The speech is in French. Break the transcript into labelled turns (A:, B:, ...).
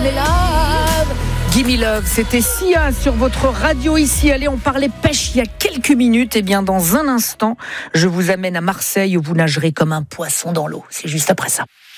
A: love. Gimme Love, c'était Sia sur votre radio ici. Allez, on parlait pêche il y a quelques minutes. Et bien, dans un instant, je vous amène à Marseille où vous nagerez comme un poisson dans l'eau. C'est juste après ça.